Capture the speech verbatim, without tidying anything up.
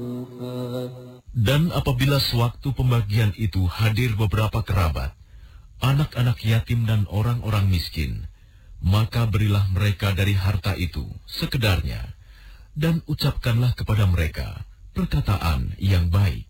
Dan apabila sewaktu pembagian itu hadir beberapa kerabat, anak-anak yatim dan orang-orang miskin, maka berilah mereka dari harta itu sekedarnya, dan ucapkanlah kepada mereka perkataan yang baik.